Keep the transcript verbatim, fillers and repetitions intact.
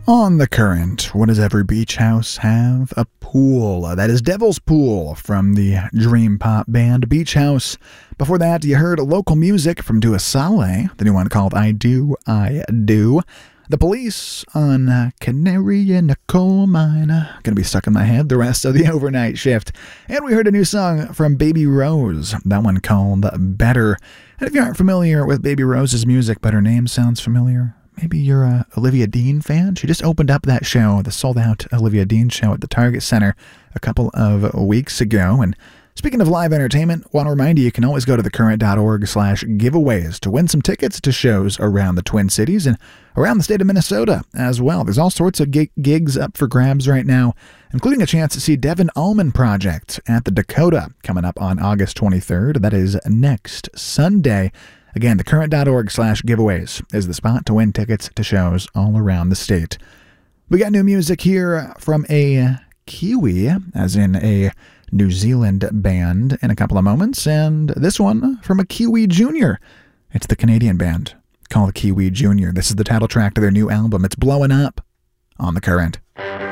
On the Current, what does every beach house have? A pool. That is Devil's Pool from the dream pop band Beach House. Before that, you heard local music from Dua Saleh, the new one called I Do, I Do. The Police on uh, Canary in a Coal Mine. Gonna be stuck in my head the rest of the overnight shift. And we heard a new song from Baby Rose, that one called Better. And if you aren't familiar with Baby Rose's music, but her name sounds familiar, maybe you're a Olivia Dean fan. She just opened up that show, the sold-out Olivia Dean show at the Target Center a couple of weeks ago. And speaking of live entertainment, want to remind you, you can always go to thecurrent.org slash giveaways to win some tickets to shows around the Twin Cities and around the state of Minnesota as well. There's all sorts of gig- gigs up for grabs right now, including a chance to see Devin Allman Project at the Dakota coming up on August twenty-third. That is next Sunday. Again, thecurrent.org slash giveaways is the spot to win tickets to shows all around the state. We got new music here from a Kiwi, as in a New Zealand band, in a couple of moments, and this one from a Kiwi Junior. It's the Canadian band called Kiwi Junior. This is the title track to their new album. It's Blowing Up on The Current.